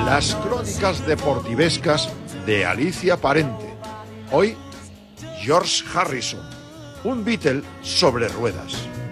Las crónicas deportivescas de Alicia Parente. Hoy, George Harrison, un Beatle sobre ruedas.